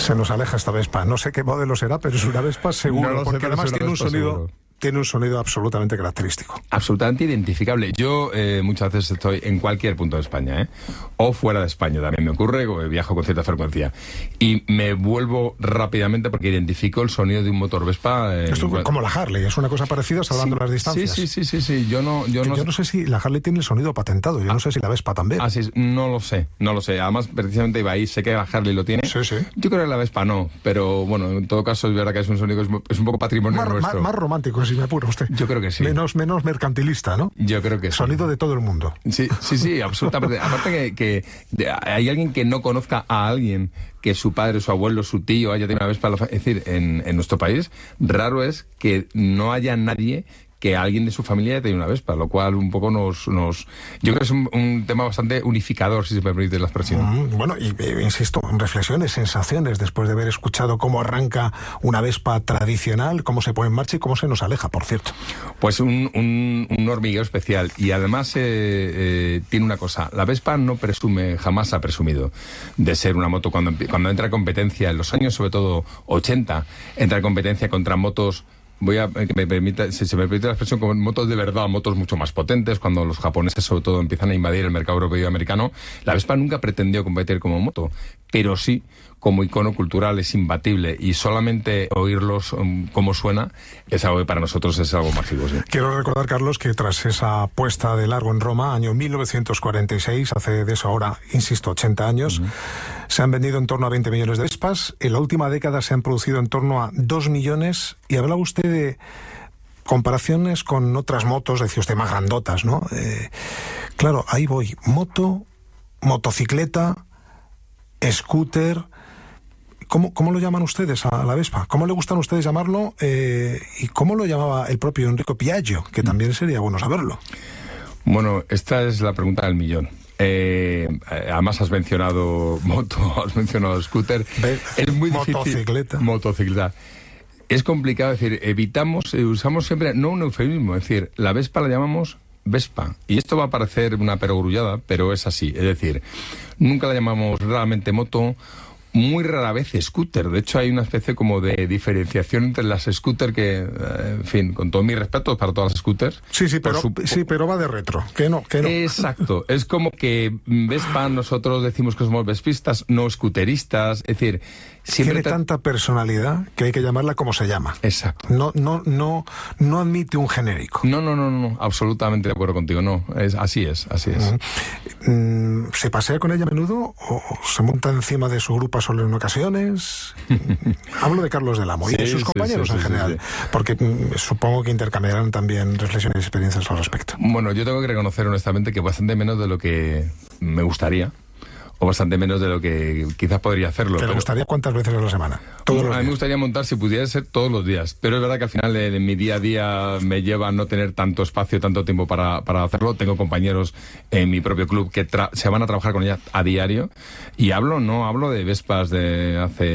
Se nos aleja esta Vespa. No sé qué modelo será, pero es una Vespa seguro, No lo sé, porque pero además es una tiene un Vespa sonido... seguro. Tiene un sonido absolutamente característico. Absolutamente identificable. Yo muchas veces estoy en cualquier punto de España, o fuera de España también me ocurre, viajo con cierta frecuencia. Y me vuelvo rápidamente porque identifico el sonido de un motor Vespa. Esto es como la Harley, es una cosa parecida salvando las distancias. Sí. Yo no sé si la Harley tiene el sonido patentado, yo no sé si la Vespa también. No lo sé. Además, precisamente iba ahí, sé que la Harley lo tiene. Sí. Yo creo que la Vespa no, pero bueno, en todo caso es verdad que es un sonido que es un poco patrimonio nuestro. Más romántico, si me apura usted. Yo creo que sí. Menos mercantilista, ¿no? Yo creo que sí. Sonido de todo el mundo. Sí, absolutamente. Aparte que hay alguien que no conozca a alguien que su padre, su abuelo, su tío haya tenido una Vespa. Es decir, en nuestro país, raro es que no haya nadie que alguien de su familia haya tenido una Vespa, lo cual un poco yo creo que es un tema bastante unificador, si se me permite la expresión. Bueno, y insisto, reflexiones, sensaciones, después de haber escuchado cómo arranca una Vespa tradicional, cómo se pone en marcha y cómo se nos aleja, por cierto. Pues un hormigueo especial, y además tiene una cosa, la Vespa no presume, jamás ha presumido de ser una moto. Cuando entra en competencia, en los años sobre todo 80, entra en competencia contra motos, si se me permite la expresión, con motos de verdad, motos mucho más potentes, cuando los japoneses sobre todo empiezan a invadir el mercado europeo y americano. La Vespa nunca pretendió competir como moto, pero sí como icono cultural es imbatible, y solamente oírlos cómo suena es algo que para nosotros es algo mágico. ¿Sí? Quiero recordar, Carlos, que tras esa puesta de largo en Roma, año 1946, hace de eso ahora, insisto, 80 años, se han vendido en torno a 20 millones de Vespas. En la última década se han producido en torno a 2 millones, y hablaba usted de comparaciones con otras motos, decía usted, más grandotas, ¿no? Claro, ahí voy. Motocicleta, scooter... ¿Cómo lo llaman ustedes a la Vespa? ¿Cómo le gustan a ustedes llamarlo? ¿Y cómo lo llamaba el propio Enrico Piaggio? Que también sería bueno saberlo. Bueno, esta es la pregunta del millón. Además has mencionado moto, has mencionado scooter. Es muy difícil. Motocicleta. Es complicado decir, usamos siempre, no un eufemismo, es decir, la Vespa la llamamos Vespa. Y esto va a parecer una perogrullada, pero es así. Es decir, nunca la llamamos realmente moto. Muy rara vez scooter. De hecho, hay una especie como de diferenciación entre las scooter que, en fin, con todo mi respeto para todas las scooters. Sí, pero va de retro. Que no. Exacto. Es como que Vespa, nosotros decimos que somos vespistas, no scooteristas. Es decir, siempre tiene tanta personalidad que hay que llamarla como se llama. Exacto. No admite un genérico. No, absolutamente de acuerdo contigo. No, así es. ¿Se pasea con ella a menudo o se monta encima de su grupa solo en ocasiones? Hablo de Carlos del Amo y de sus compañeros en general, porque supongo que intercambiarán también reflexiones y experiencias al respecto. Bueno, yo tengo que reconocer honestamente que bastante menos de lo que me gustaría, o bastante menos de lo que quizás podría hacerlo. ¿Te gustaría cuántas veces a la semana? A mí me gustaría montar, si pudiera ser, todos los días. Pero es verdad que al final en mi día a día me lleva a no tener tanto espacio, tanto tiempo para hacerlo. Tengo compañeros en mi propio club que se van a trabajar con ella a diario. Y no hablo de Vespas de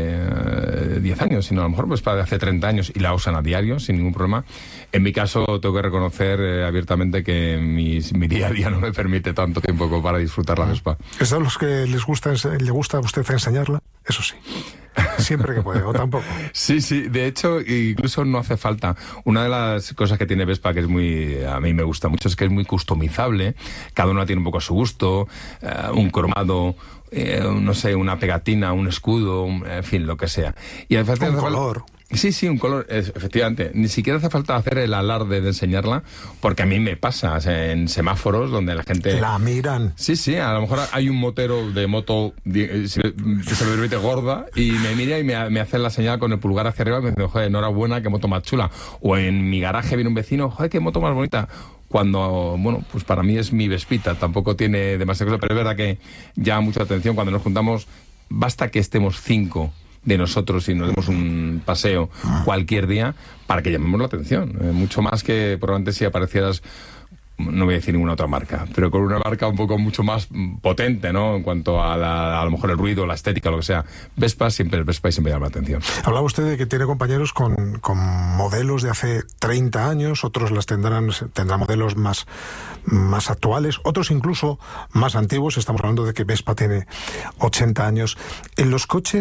hace 10 años, sino a lo mejor Vespas de hace 30 años y la usan a diario, sin ningún problema. En mi caso, tengo que reconocer abiertamente que mi día a día no me permite tanto tiempo como para disfrutar la Vespa. ¿Es de los que le gusta a usted enseñarla? Eso sí. Siempre que puede, o tampoco. Sí, de hecho, incluso no hace falta. Una de las cosas que tiene Vespa que a mí me gusta mucho, es que es muy customizable. Cada uno tiene un poco a su gusto, un cromado, no sé, una pegatina, un escudo, en fin, lo que sea. Y un color. Sí, un color, efectivamente. Ni siquiera hace falta hacer el alarde de enseñarla, porque a mí me pasa, o sea, en semáforos donde la gente... La miran. Sí, a lo mejor hay un motero de moto, si se me permite, gorda, y me mira y me hace la señal con el pulgar hacia arriba, y me dice, joder, enhorabuena, qué moto más chula. O en mi garaje viene un vecino, joder, qué moto más bonita. Cuando, bueno, pues para mí es mi Vespita, tampoco tiene demasiada cosa, pero es verdad que llama mucha atención cuando nos juntamos. Basta que estemos 5 de nosotros y nos demos un paseo cualquier día para que llamemos la atención, mucho más que probablemente si aparecieras, no voy a decir ninguna otra marca, pero con una marca un poco mucho más potente, ¿no? En cuanto a lo mejor el ruido, la estética, lo que sea. Vespa siempre llama la atención. Hablaba usted de que tiene compañeros con modelos de hace 30 años, otros tendrán modelos más actuales, otros incluso más antiguos. Estamos hablando de que Vespa tiene 80 años. En los coches,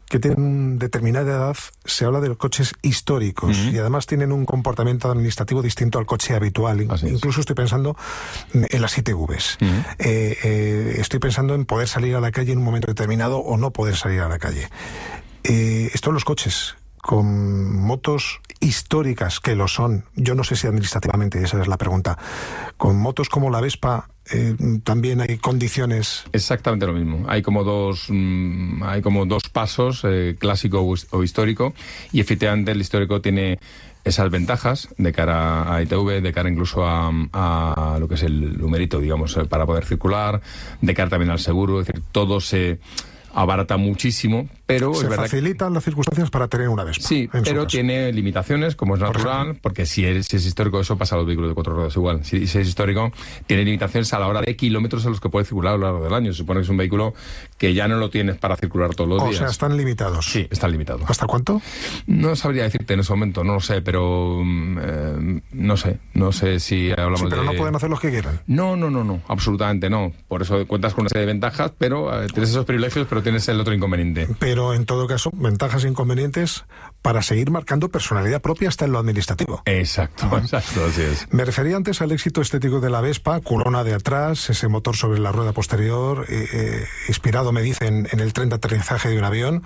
que tienen determinada edad se habla de los coches históricos y además tienen un comportamiento administrativo distinto al coche habitual. Incluso estoy pensando en las ITVs. Estoy pensando en poder salir a la calle en un momento determinado o no poder salir a la calle. Esto en los coches, con motos históricas, que lo son, yo no sé si administrativamente, esa es la pregunta, con motos como la Vespa, también hay condiciones. Exactamente lo mismo. Hay como dos pasos, clásico o histórico, y efectivamente el histórico tiene esas ventajas de cara a ITV, de cara incluso a lo que es el numerito, digamos, para poder circular, de cara también al seguro, es decir, todo se abarata muchísimo, pero se es verdad facilitan las circunstancias para tener una Vespa. Sí, pero tiene limitaciones, como es natural, porque si es histórico, eso pasa a los vehículos de 4 ruedas igual. Si es histórico, tiene limitaciones a la hora de kilómetros a los que puede circular a lo largo del año. Se supone que es un vehículo que ya no lo tienes para circular todos los días. O sea, están limitados. Sí, están limitados. ¿Hasta cuánto? No sabría decirte en ese momento, no lo sé, pero no sé si hablamos pero no pueden hacer los que quieran. No, absolutamente no. Por eso cuentas con una serie de ventajas, pero tienes esos privilegios, pero tienes el otro inconveniente. Pero en todo caso, ventajas e inconvenientes para seguir marcando personalidad propia hasta en lo administrativo. Exacto, así es. Me refería antes al éxito estético de la Vespa, culona de atrás, ese motor sobre la rueda posterior, inspirado, me dicen, en el tren de aterrizaje de un avión.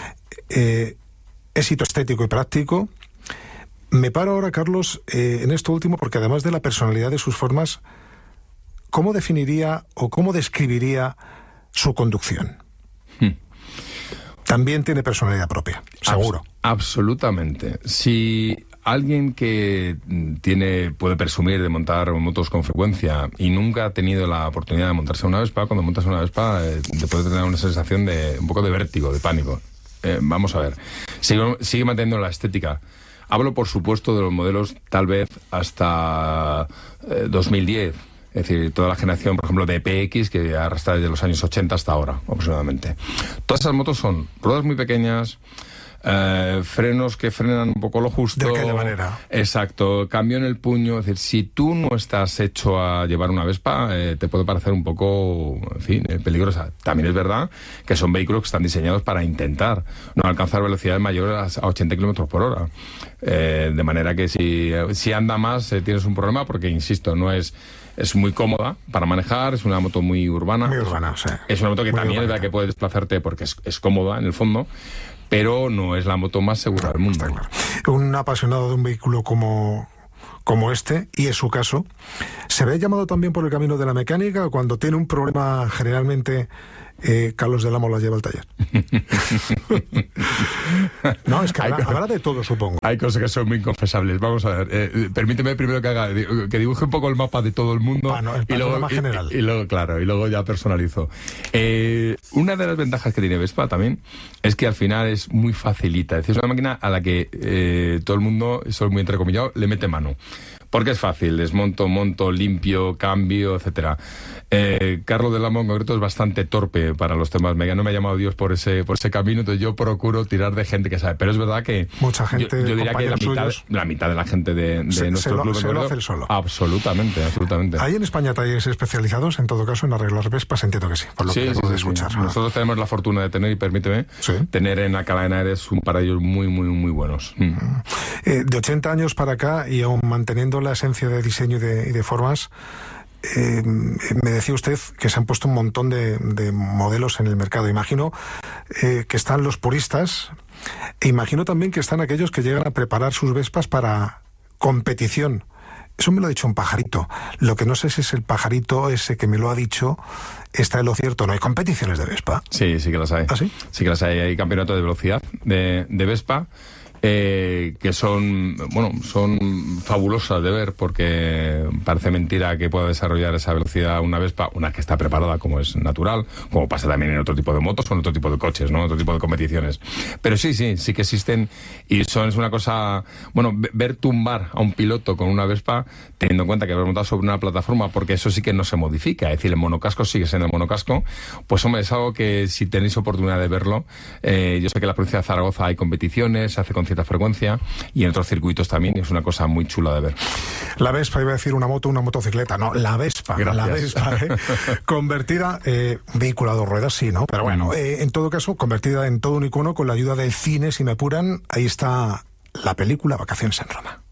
Éxito estético y práctico. Me paro ahora, Carlos, en esto último, porque además de la personalidad de sus formas, ¿cómo definiría o cómo describiría su conducción? También tiene personalidad propia, seguro. Absolutamente. Si alguien que puede presumir de montar motos con frecuencia y nunca ha tenido la oportunidad de montarse una Vespa, cuando montas una Vespa te puede tener una sensación de un poco de vértigo, de pánico. Vamos a ver. Sigue manteniendo la estética. Hablo, por supuesto, de los modelos tal vez hasta 2010. Es decir, toda la generación, por ejemplo, de PX, que arrastra desde los años 80 hasta ahora, aproximadamente. Todas esas motos son ruedas muy pequeñas, frenos que frenan un poco lo justo. De aquella manera. Exacto, cambio en el puño. Es decir, si tú no estás hecho a llevar una Vespa, te puede parecer un poco, en fin, peligrosa. También es verdad que son vehículos que están diseñados para intentar no alcanzar velocidades mayores a 80 kilómetros por hora. De manera que si anda más, tienes un problema, porque, insisto, es muy cómoda para manejar, es una moto muy urbana. Muy urbana, sí. Es una moto que muy también urbana. es la que puede desplazarte porque es cómoda en el fondo, pero no es la moto más segura del mundo. Claro. Un apasionado de un vehículo como este, y es su caso, ¿se ve llamado también por el camino de la mecánica o cuando tiene un problema generalmente Carlos del Amo la lleva al taller? No, es que habrá de todo, supongo. Hay cosas que son muy inconfesables. Vamos a ver, permíteme primero que dibuje un poco el mapa de todo el mundo. El panorama general. Y luego ya personalizo. Una de las ventajas que tiene Vespa también es que al final es muy facilita. Es decir, es una máquina a la que todo el mundo, eso es muy entrecomillado, le mete mano. Porque es fácil, desmonto, monto, limpio, cambio, etcétera. Carlos del Amo en concreto es bastante torpe para los temas mega. No me ha llamado Dios por ese camino, entonces yo procuro tirar de gente que sabe. Pero es verdad que mucha gente, yo diría que la mitad de la gente de nuestro club se lo hace el solo. Absolutamente. ¿Hay en España talleres especializados, en todo caso, en arreglar Vespas? Entiendo que sí, por lo que acabo de escuchar. Sí. Nosotros tenemos la fortuna de tener, y permíteme, tener en Alcalá de Henares un par de ellos muy, muy, muy buenos. De 80 años para acá, y aún manteniendo la esencia de diseño y de formas, me decía usted que se han puesto un montón de modelos en el mercado. Imagino que están los puristas, e imagino también que están aquellos que llegan a preparar sus Vespas para competición. Eso me lo ha dicho un pajarito. Lo que no sé si es el pajarito ese que me lo ha dicho está en lo cierto. ¿No hay competiciones de Vespa? Sí que las hay. ¿Ah, sí? Sí que las hay. Hay campeonatos de velocidad de Vespa. Que son fabulosas de ver, porque parece mentira que pueda desarrollar esa velocidad una Vespa, una que está preparada como es natural, como pasa también en otro tipo de motos o en otro tipo de coches, ¿no? Otro tipo de competiciones. Pero sí que existen, y es una cosa, ver tumbar a un piloto con una Vespa, teniendo en cuenta que va montado sobre una plataforma, porque eso sí que no se modifica, es decir, el monocasco sigue siendo el monocasco. Pues hombre, es algo que si tenéis oportunidad de verlo, yo sé que en la provincia de Zaragoza hay competiciones, se hace con cierta frecuencia, y en otros circuitos también, y es una cosa muy chula de ver. La Vespa, iba a decir una motocicleta, no, la Vespa. Gracias. La Vespa, convertida, vehículo a 2 ruedas, sí, ¿no? Pero bueno, en todo caso, convertida en todo un icono con la ayuda del cine, si me apuran, ahí está la película Vacaciones en Roma.